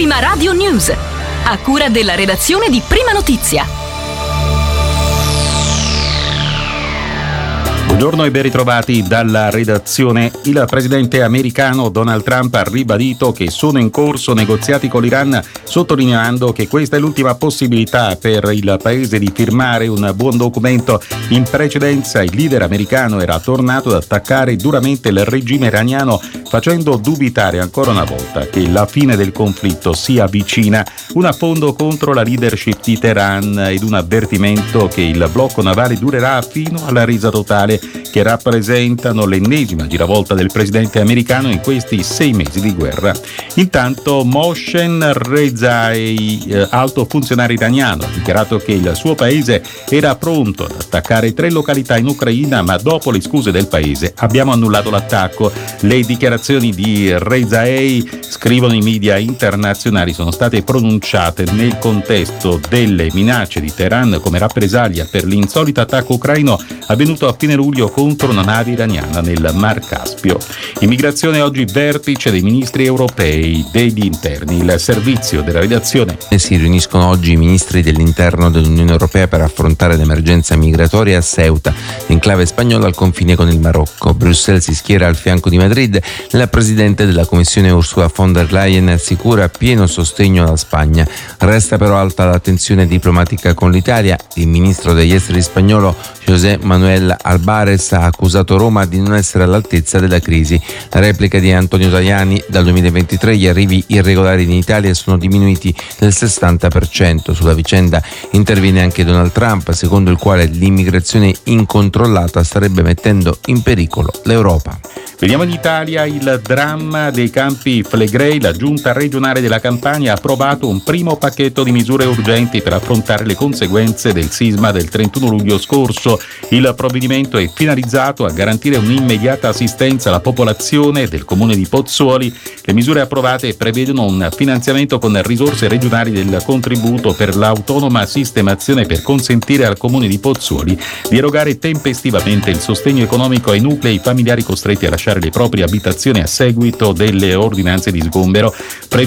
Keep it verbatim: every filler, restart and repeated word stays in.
Prima Radio News, a cura della redazione di Prima Notizia. Buongiorno e ben ritrovati dalla redazione. Il presidente americano Donald Trump ha ribadito che sono in corso negoziati con l'Iran, sottolineando che questa è l'ultima possibilità per il paese di firmare un buon documento. In precedenza il leader americano era tornato ad attaccare duramente il regime iraniano, facendo dubitare ancora una volta che la fine del conflitto sia vicina. Un affondo contro la leadership di Teheran ed un avvertimento che il blocco navale durerà fino alla resa totale, che rappresentano l'ennesima giravolta del presidente americano in questi sei mesi di guerra. Intanto Mohsen Rezai, eh, alto funzionario iraniano, ha dichiarato che il suo paese era pronto ad attaccare tre località in Ucraina, ma dopo le scuse del paese abbiamo annullato l'attacco. Le dichiarazioni di Rezai, scrivono i media internazionali, sono state pronunciate nel contesto delle minacce di Teheran come rappresaglia per l'insolito attacco ucraino avvenuto a fine luglio contro una nave iraniana nel Mar Caspio. Immigrazione oggi vertice dei ministri europei degli interni. Il servizio della redazione. Si riuniscono oggi i ministri dell'interno dell'Unione Europea per affrontare l'emergenza migratoria a Ceuta, enclave spagnola al confine con il Marocco. Bruxelles si schiera al fianco di Madrid. La presidente della Commissione Ursula von der Leyen assicura pieno sostegno alla Spagna. Resta però alta la tensione diplomatica con l'Italia. Il ministro degli esteri spagnolo José Manuel Álvarez ha accusato Roma di non essere all'altezza della crisi. La replica di Antonio Tajani: dal duemilaventitré gli arrivi irregolari in Italia sono diminuiti del sessanta per cento. Sulla vicenda interviene anche Donald Trump, secondo il quale l'immigrazione incontrollata starebbe mettendo in pericolo l'Europa. Vediamo in Italia il dramma dei Campi Flegrei. La giunta regionale della Campania ha approvato un primo pacchetto di misure urgenti per affrontare le conseguenze del sisma del trentuno luglio scorso. Il provvedimento è finalizzato a garantire un'immediata assistenza alla popolazione del comune di Pozzuoli. Le misure approvate prevedono un finanziamento con risorse regionali del contributo per l'autonoma sistemazione per consentire al comune di Pozzuoli di erogare tempestivamente il sostegno economico ai nuclei familiari costretti a lasciare le proprie abitazioni a seguito delle ordinanze di sgombero.